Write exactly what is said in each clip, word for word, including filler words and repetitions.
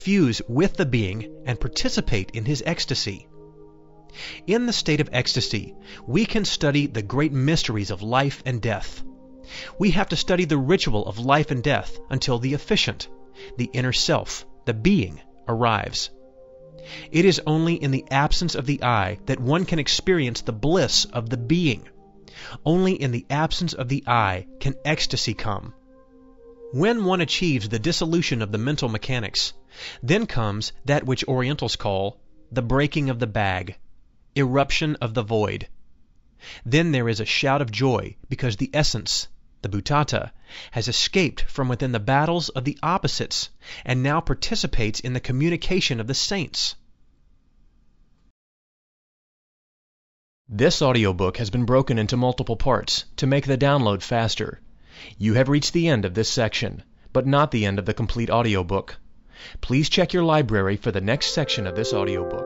fuse with the being and participate in his ecstasy. In the state of ecstasy, we can study the great mysteries of life and death. We have to study the ritual of life and death until the efficient, the inner self, the being, arrives. It is only in the absence of the I that one can experience the bliss of the being. Only in the absence of the I can ecstasy come. When one achieves the dissolution of the mental mechanics, then comes that which Orientals call the breaking of the bag, eruption of the void. Then there is a shout of joy because the essence, the Bhuttata, has escaped from within the battles of the opposites and now participates in the communication of the saints. This audiobook has been broken into multiple parts to make the download faster. You have reached the end of this section, but not the end of the complete audiobook. Please check your library for the next section of this audiobook.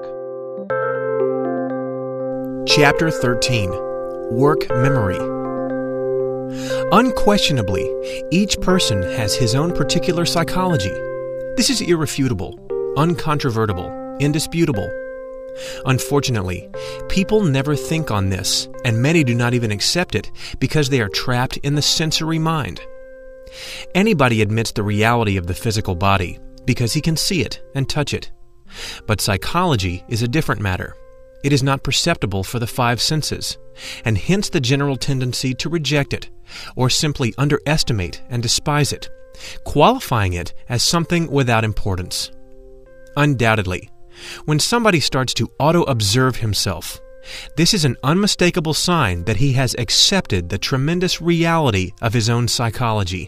Chapter thirteen. Work Memory. Unquestionably, each person has his own particular psychology. This is irrefutable, uncontrovertible, indisputable. Unfortunately, people never think on this, and many do not even accept it because they are trapped in the sensory mind. Anybody admits the reality of the physical body because he can see it and touch it. But psychology is a different matter. It is not perceptible for the five senses, and hence the general tendency to reject it, or simply underestimate and despise it, qualifying it as something without importance. Undoubtedly, when somebody starts to auto-observe himself, this is an unmistakable sign that he has accepted the tremendous reality of his own psychology.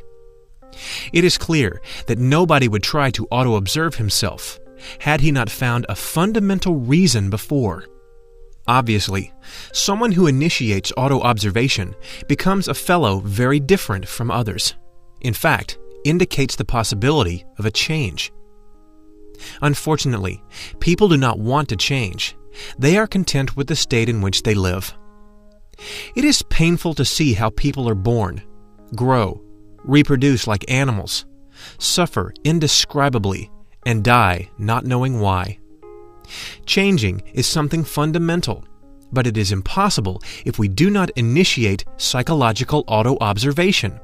It is clear that nobody would try to auto-observe himself had he not found a fundamental reason before. Obviously, someone who initiates auto-observation becomes a fellow very different from others. In fact, indicates the possibility of a change. Unfortunately, people do not want to change. They are content with the state in which they live. It is painful to see how people are born, grow, reproduce like animals, suffer indescribably, and die not knowing why. Changing is something fundamental, but it is impossible if we do not initiate psychological auto-observation.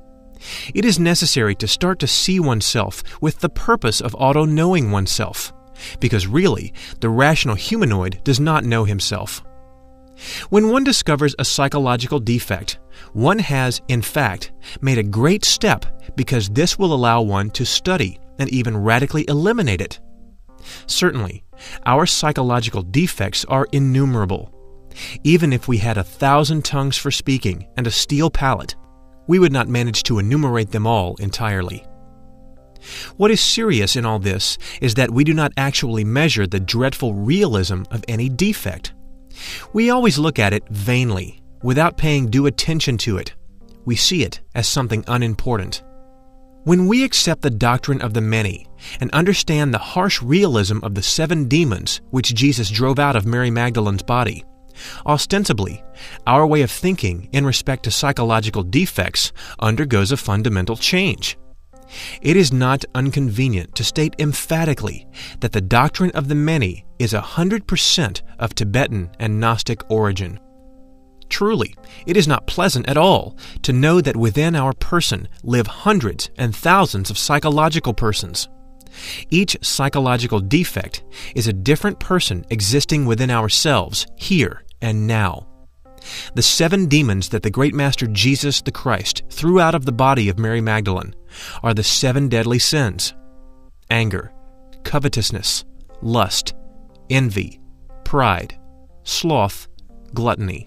It is necessary to start to see oneself with the purpose of auto-knowing oneself, because really, the rational humanoid does not know himself. When one discovers a psychological defect, one has, in fact, made a great step because this will allow one to study and even radically eliminate it. Certainly, our psychological defects are innumerable. Even if we had a thousand tongues for speaking and a steel palate, we would not manage to enumerate them all entirely. What is serious in all this is that we do not actually measure the dreadful realism of any defect. We always look at it vainly, without paying due attention to it. We see it as something unimportant. When we accept the doctrine of the many and understand the harsh realism of the seven demons which Jesus drove out of Mary Magdalene's body, ostensibly, our way of thinking in respect to psychological defects undergoes a fundamental change. It is not inconvenient to state emphatically that the doctrine of the many is a hundred percent of Tibetan and Gnostic origin. Truly, it is not pleasant at all to know that within our person live hundreds and thousands of psychological persons. Each psychological defect is a different person existing within ourselves here and now. The seven demons that the great Master Jesus the Christ threw out of the body of Mary Magdalene are the seven deadly sins: anger, covetousness, lust, envy, pride, sloth, gluttony.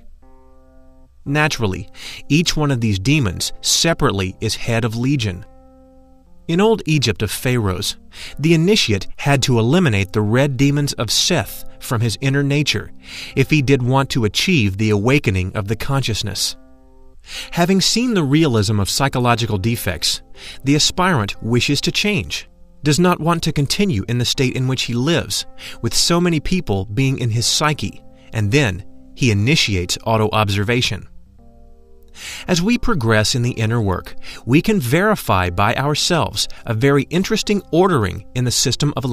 Naturally, each one of these demons separately is head of legion. In old Egypt of pharaohs, the initiate had to eliminate the red demons of Seth from his inner nature if he did want to achieve the awakening of the consciousness. Having seen the realism of psychological defects, the aspirant wishes to change, does not want to continue in the state in which he lives, with so many people being in his psyche, and then he initiates auto-observation. As we progress in the inner work, we can verify by ourselves a very interesting ordering in the system of